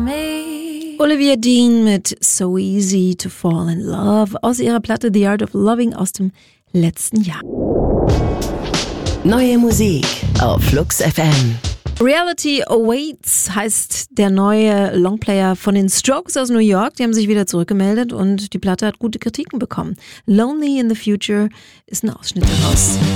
me. Olivia Dean mit So Easy to Fall in Love aus ihrer Platte The Art of Loving aus dem letzten Jahr. Neue Musik auf Flux FM. Reality Awaits heißt der neue Longplayer von den Strokes aus New York. Die haben sich wieder zurückgemeldet und die Platte hat gute Kritiken bekommen. Lonely in the Future ist ein Ausschnitt daraus.